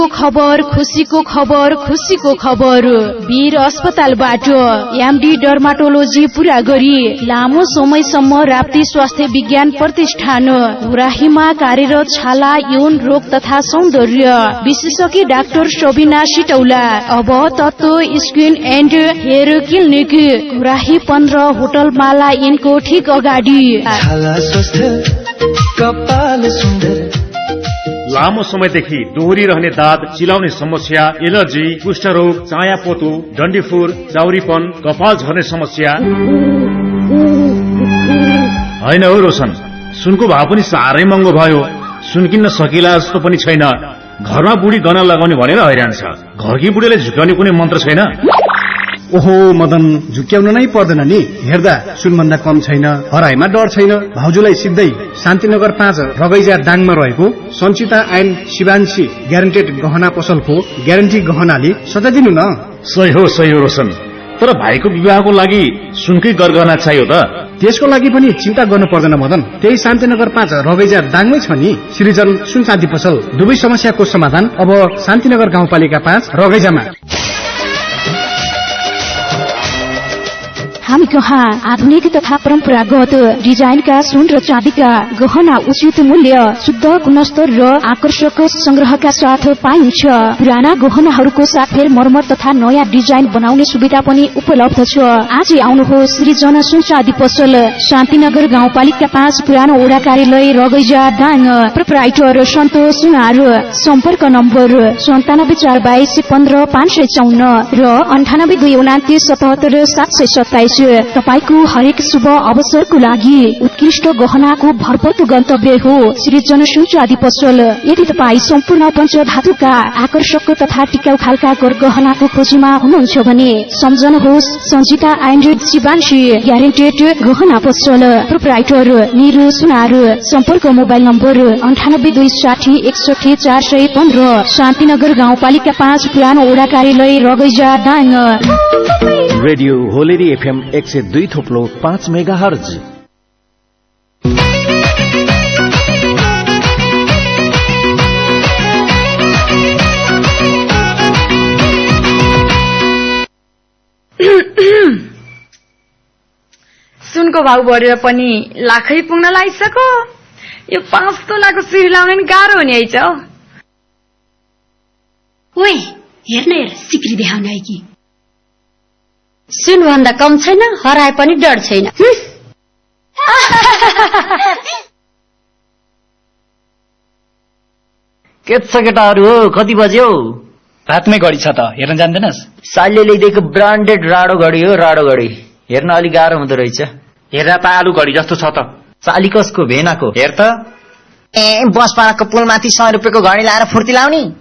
खबर खुसीको खबर वीर अस्पतालबाट एमडी डर्माटोलोजी पूरा गरी लामो समयसम्म राप्ती स्वास्थ्य विज्ञान प्रतिष्ठान गुराहीमा कार्यरत छाला यौन रोग तथा सौन्दर्य विशेषज्ञ डाक्टर शोभिना सिटौला अब तत्व skin and hair clinic गुराही 15 hotel माला इनको ठीक अगाडि। लामो समयदेखि दोहोरी रहने दाद, चिलाउने समस्या, एलर्जी, कुष्ठरोग, चायापोतो, डन्डीफोर, चाउरीपन, कपाल झर्ने समस्या होइन हो रोशन। सुनको भाव पनि साह्रै महँगो भयो। सुन किन्न सकिला जस्तो पनि छैन। घरमा बुढी गहना लगाउने भनेर हैरान छ। घरकी बुढीले झुक्याउने कुनै मन्त्र छैन। ओहो मदन, झुक्याउन नै पर्दैन नि। हेर्दा सुनभन्दा कम छैन, हराइमा डर छैन। भाउजूलाई सिधै शान्तिनगर 5 रगैजा डाङमा रहेको सञ्चिता एन्ड शिवांशी ग्यारेन्टेड गहना पसलको ग्यारेन्टी गहनाले सजाइदिनु न। सही हो रोशन। तर भाइको विवाहको लागि सुनकै गरगहना चाहियो त। त्यसको लागि पनि चिन्ता गर्नु पर्दैन मदन। त्यही शान्तिनगर 5 रगैजा डाङमै छ नि सृजन सुन चाँदी पसल। दुवै समस्याको समाधान अब शान्तिनगर गाउँपालिका 5 रगैजामा। हामी कहाँ आधुनिक तथा परम्परागत डिजाइनका सुन र चाँदीका गहना उचित मूल्य, शुद्ध गुणस्तर र आकर्षक संग्रहका साथ पाइन्छ। पुराना गहनाहरूको साथ फेर मर्मत तथा नयाँ डिजाइन बनाउने सुविधा पनि उपलब्ध छ। आज आउनुहोस् सृजन सुन चाँदी पसल, शान्तिनगर गाउँपालिका 5 पुरानो वडा कार्यालय रगैजा डाङ। प्रोप्राइटर सन्तोष सुनार। सम्पर्क नम्बर 9742155554 र 9829777727। तपाईको हरेक शुभ अवसरको लागि उत्कृष्ट गहनाको भरपर्दो गन्तव्य हो सृजन सुन चाँदी पसल। यदि तपाईँ सम्पूर्ण पञ्चधातुका आकर्षक तथा टिकाउ खालका गहनाको खोजीमा हुनुहुन्छ भने सम्झनुहोस् सञ्चिता एन्ड शिवांशी ग्यारेन्टेड गहना पसल। प्रोप्राइटर निरु सुनार। सम्पर्क मोबाइल नम्बर 9826611415। शान्तिनगर गाउँपालिका 5 पुरानो वडा कार्यालय रगैजा डाङ। Radio होलेरी FM 102.5 megahertz. सुनको भाउ बढेर पनि लाखै पुग्न लागिसक्यो। यो 5 तोलाको सिरी लाउन नि गाह्रो हुने है। ओए हेर्न सिक्री देखाउन आएकी। सुन भन्दा कम छैन, हराए पनि डर छैन। के छ केटाहरू हो, कति बज्यो? रातमै घडी छ त, हेर्न जान्दैनस्? सालले ल्याइदिएको ब्रान्डेड राडो घडी हो। राडो घडी हेर्न अलि गाह्रो हुँदो रहेछ। हेर्दा त आलु घडी जस्तो छ त। चाली कसको? भेनाको। हेर त। बस पार्कको पुलमाथि 100 रुपियाँको घडी लाएर फुर्ती लाउने।